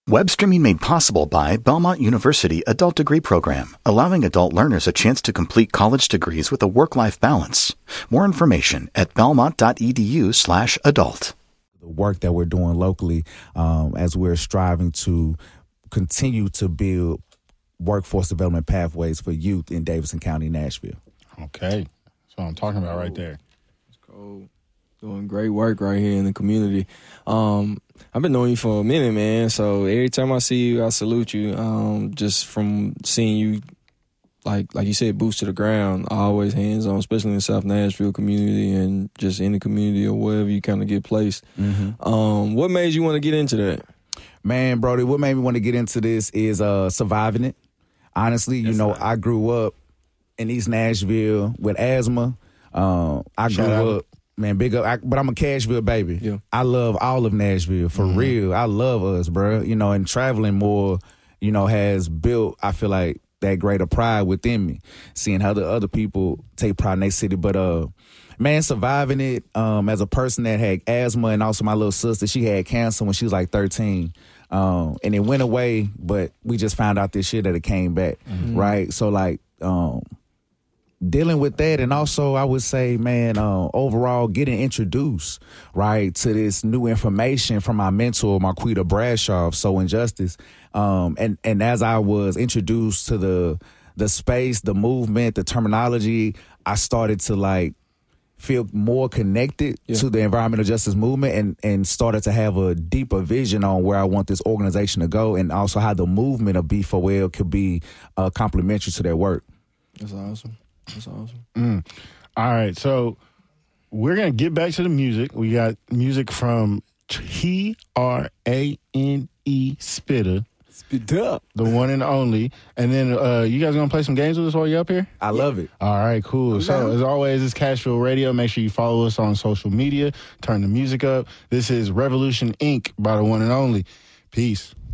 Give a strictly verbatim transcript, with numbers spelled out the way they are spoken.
Web streaming made possible by Belmont University Adult Degree Program, allowing adult learners a chance to complete college degrees with a work-life balance. More information at belmont.edu slash adult. The work that we're doing locally um, as we're striving to continue to build workforce development pathways for youth in Davidson County, Nashville. Okay. That's what I'm talking about right there. That's cool. Doing great work right here in the community. Um, I've been knowing you for a minute, man. So every time I see you, I salute you. Um, just from seeing you, like like you said, boots to the ground, always hands on, especially in the South Nashville community and just in the community or wherever you kind of get placed. Mm-hmm. Um, what made you want to get into that? Man, Brody, what made me want to get into this is uh, surviving it. Honestly, you That's know, right. I grew up in East Nashville with asthma. Uh, I Shout grew out. up. Man, big up, I, but I'm a Cashville baby. Yeah. I love all of Nashville, for mm-hmm. real. I love us, bro. You know, and traveling more, you know, has built, I feel like, that greater pride within me, seeing how the other people take pride in their city. But, uh, man, surviving it um, as a person that had asthma, and also my little sister, she had cancer when she was like thirteen. Um, and it went away, but we just found out this year that it came back, mm-hmm. right? So, like, um, dealing with that, and also I would say, man, uh, overall getting introduced, right, to this new information from my mentor, Marquita Bradshaw of So Injustice. Um, and, and as I was introduced to the the space, the movement, the terminology, I started to, like, feel more connected yeah. to the environmental justice movement and, and started to have a deeper vision on where I want this organization to go, and also how the movement of B four L could be uh, complementary to their work. That's awesome. That's awesome. Mm. All right, so we're going to get back to the music. We got music from T R A N E Spitta. Spitta. The one and only. And then uh, you guys going to play some games with us while you're up here? I love it. All right, cool. Okay. So as always, it's Cashville Radio. Make sure you follow us on social media. Turn the music up. This is Revolution Incorporated by the one and only. Peace.